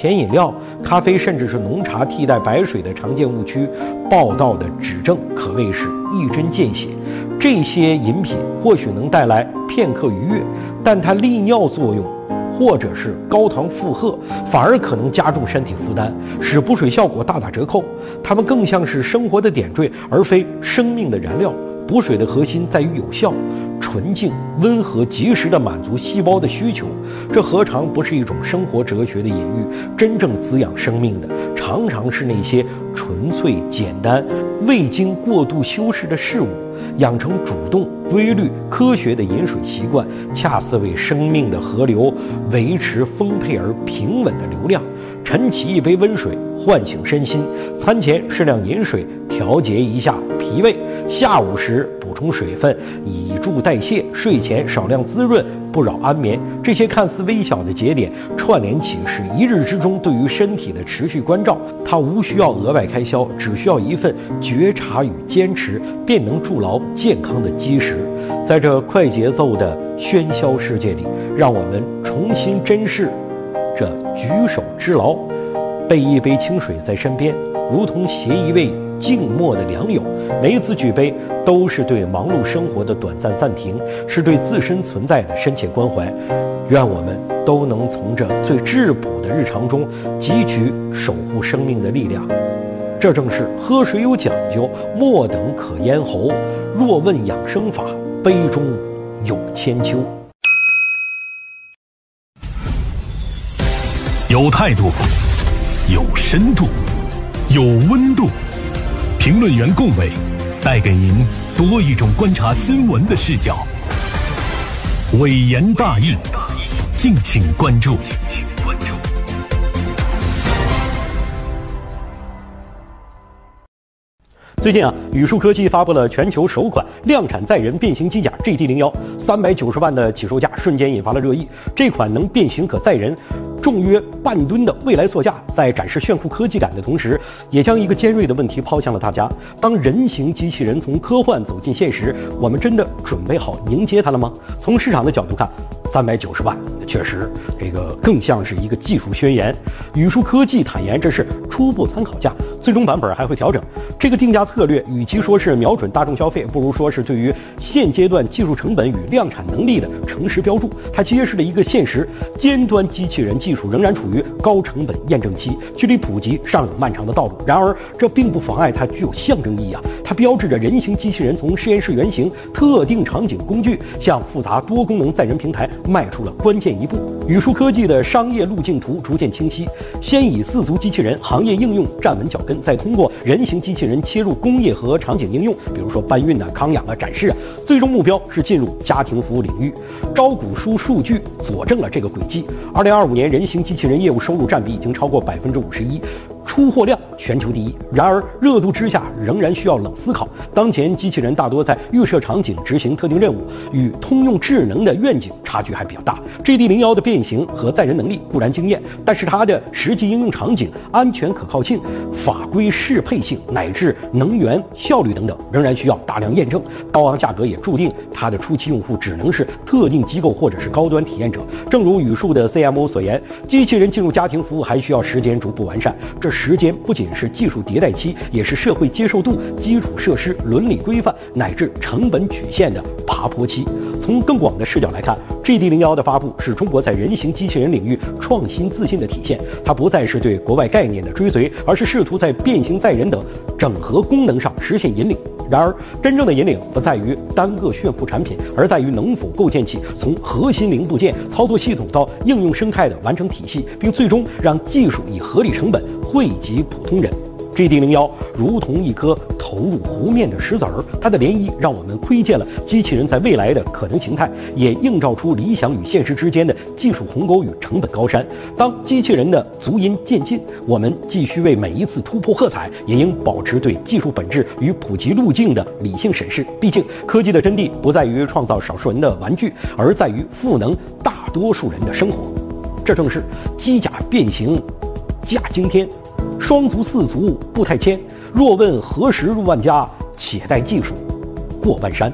甜饮料、咖啡甚至是浓茶替代白水的常见误区，报道的指正可谓是一针见血。这些饮品或许能带来片刻愉悦，但它利尿作用或者是高糖负荷，反而可能加重身体负担，使补水效果大打折扣。它们更像是生活的点缀，而非生命的燃料。补水的核心在于有效、纯净、温和、及时地满足细胞的需求，这何尝不是一种生活哲学的隐喻？真正滋养生命的，常常是那些纯粹、简单、未经过度修饰的事物。养成主动、规律、科学的饮水习惯，恰似为生命的河流维持丰沛而平稳的流量。晨起一杯温水，唤醒身心；餐前适量饮水，调节一下脾胃；下午时补充水分，以助代谢；睡前少量滋润，不扰安眠。这些看似微小的节点串联起，是一日之中对于身体的持续关照。它无需要额外开销，只需要一份觉察与坚持，便能筑牢健康的基石。在这快节奏的喧嚣世界里，让我们重新珍视这举手之劳。备一杯清水在身边，如同携一位静默的良友。每一次举杯，都是对忙碌生活的短暂暂停，是对自身存在的深切关怀。愿我们都能从这最质朴的日常中汲取守护生命的力量。这正是喝水有讲究，莫等可咽喉。若问养生法，杯中有千秋。 有态度，有深度，有温度。评论员共伟带给您多一种观察新闻的视角。伟言大义，敬请关注。 最近宇树科技发布了全球首款量产载人变形机甲 GD01，390万的起售价瞬间引发了热议。这款能变形可载人、重约半吨的未来座驾，在展示炫酷科技感的同时，也将一个尖锐的问题抛向了大家：当人形机器人从科幻走进现实，我们真的准备好迎接它了吗？从市场的角度看，390万确实，这个更像是一个技术宣言。宇树科技坦言，这是初步参考价，最终版本还会调整。这个定价策略，与其说是瞄准大众消费，不如说是对于现阶段技术成本与量产能力的诚实标注。它揭示了一个现实：尖端机器人技术仍然处于高成本验证期，距离普及尚有漫长的道路。然而，这并不妨碍它具有象征意义啊！它标志着人形机器人从实验室原型、特定场景工具向复杂多功能载人平台迈出了关键一步。宇树科技的商业路径图逐渐清晰，先以四足机器人行业应用站稳脚跟，再通过人形机器人切入工业和场景应用，比如说搬运康养展示最终目标是进入家庭服务领域。招股书数据佐证了这个轨迹。2025年人形机器人业务收入占比已经超过51%，出货量全球第一。然而热度之下仍然需要冷思考，当前机器人大多在预设场景执行特定任务，与通用智能的愿景差距还比较大。GD01的变形和载人能力固然惊艳，但是它的实际应用场景、安全可靠性、法规适配性乃至能源效率等等，仍然需要大量验证。高昂价格也注定它的初期用户只能是特定机构或者是高端体验者。正如宇树的 CMO 所言，机器人进入家庭服务还需要时间逐步完善，这时间不仅是技术迭代期，也是社会接受度、基础设施、伦理规范乃至成本曲线的爬坡期。从更广的视角来看， GD01的发布是中国在人形机器人领域创新自信的体现。它不再是对国外概念的追随，而是试图在变形载人等整合功能上实现引领。然而，真正的引领不在于单个炫酷产品，而在于能否构建起从核心零部件、操作系统到应用生态的完整体系，并最终让技术以合理成本惠及普通人。GD01如同一颗投入湖面的石子儿，它的涟漪让我们窥见了机器人在未来的可能形态，也映照出理想与现实之间的技术鸿沟与成本高山。当机器人的足音渐近，我们既需为每一次突破喝彩，也应保持对技术本质与普及路径的理性审视。毕竟，科技的真谛不在于创造少数人的玩具，而在于赋能大多数人的生活。这正是机甲变形价惊天，双足四足不太谦。若问何时入万家，且待技术过万山。